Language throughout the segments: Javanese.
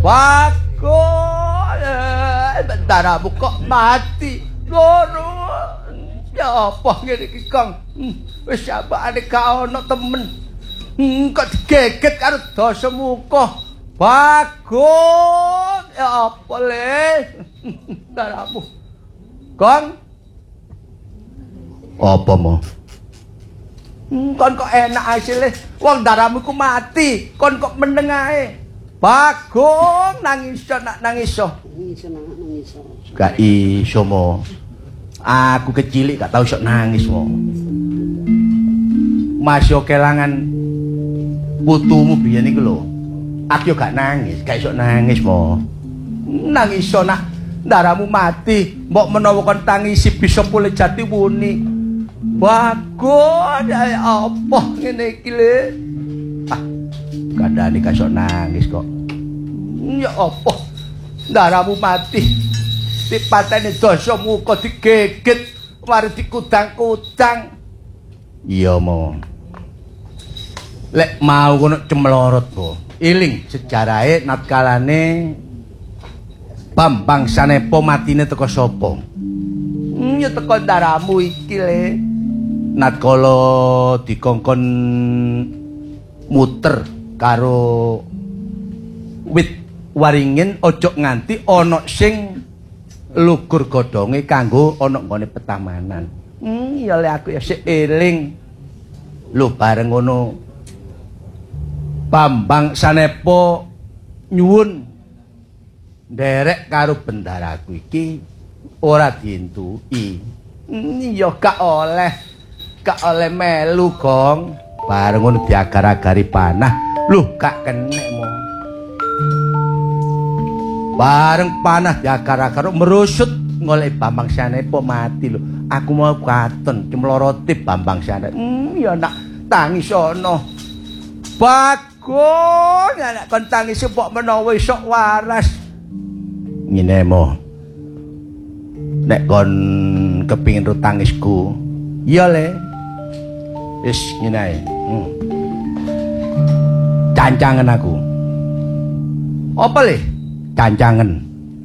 Bagus. Bendaramu kok mati. Ngono. Ya apa ngene iki, Kang? Wis sabane gak ono temen. Kok digeget karo dosa muka. Bagus. Ya apa le? Bendaramu. Kang. Apa mo? Kon kok enak hasilnya. Wong daramu ku mati. Kon kok meneng ae. Bagong nangis nak nangis. Nangis. Gak iso mo. Aku kecilik gak tau sok nangis mo. Masih kelangan putumu biyen iku lho. Aku yo gak nangis, gak iso nangis mo. Nangis nak daramu mati. Mbok menawa kon tangisi bisa pulih jati wuni. Bagus, apa ngene iki le? Kandhane gak sok nangis kok. Ya apa? Daramu mati. Dipateni dosa muka digegit, mari dikudang-kudang. Iya mo. Lek mau kono cemlorot po. Iling sejarahe natkalane Bambang Sanepa matine teko sapa? Ya teko daramu iki le. Natkala dikongkon muter karo wit waringin ojo nganti ana sing lugur godhonge kanggo ana nggone petamanan. Ya le aku ya sik eling. Lho bareng ngono Bambang Sanepa nyuwun nderek karo bendaraku iki ora dientui. Ya gak oleh melu, Gong. Bareng ngono diagar-agari panah. Lho, gak kenek mo. Bareng panah diagar-agar merusut ngoleh Bambang Sanepa mati lho. Aku mau katon cemloroti Bambang Sanepa. Ya nak tangis ana. Bagus, nek kon tangis kok menawa esuk waras. Ngene mo. Nek kon kepingin ro tangisku, iya le. Wis ngene ae. Cancangen aku. Apa le? Cancangen.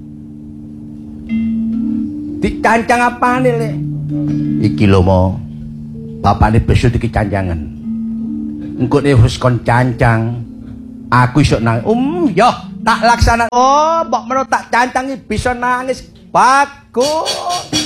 Dicancang apane le? Iki lho mo. Bapane besok iki cancangen. Engko nek wis kon cancang, aku iso nang. Yo, tak laksana. Oh, mbok menawa tak cancangi bisa nangis. Bagus.